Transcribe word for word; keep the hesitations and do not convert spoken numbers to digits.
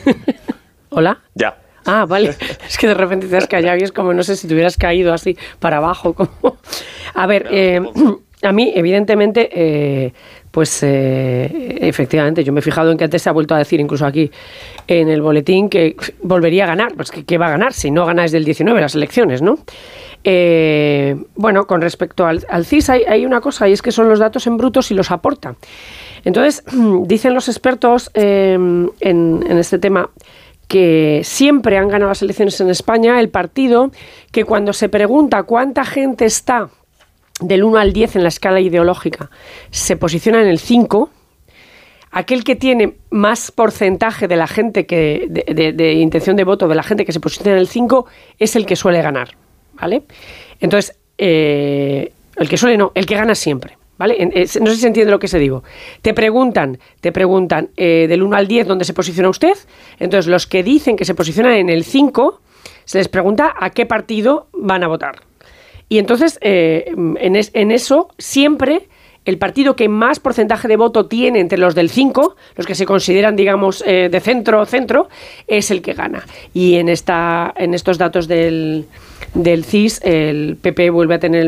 ¿Hola? Ya. Ah, vale. Es que de repente te has callado y es como, no sé si te hubieras caído así para abajo. Como... A ver, eh, a mí, evidentemente, eh, pues eh, efectivamente, yo me he fijado en que antes se ha vuelto a decir, incluso aquí en el boletín, que volvería a ganar. Pues que, ¿qué va a ganar? Si no gana desde el diecinueve las elecciones, ¿no? Eh, bueno, con respecto al, al C I S hay, hay una cosa, y es que son los datos en bruto si los aporta. Entonces, dicen los expertos eh, en, en este tema que siempre han ganado las elecciones en España el partido que cuando se pregunta cuánta gente está del uno al diez en la escala ideológica, se posiciona en el cinco, aquel que tiene más porcentaje de la gente que de, de, de intención de voto de la gente que se posiciona en el cinco es el que suele ganar, ¿vale? Entonces, eh, el que suele no, el que gana siempre. ¿Vale? No sé si se entiende lo que se digo. Te preguntan, te preguntan eh, del uno al diez dónde se posiciona usted. Entonces, los que dicen que se posicionan en el cinco, se les pregunta a qué partido van a votar. Y entonces, eh, en, es, en eso, siempre el partido que más porcentaje de voto tiene entre los del cinco, los que se consideran, digamos, eh, de centro centro, es el que gana. Y en esta en estos datos del, del C I S, el P P vuelve a tener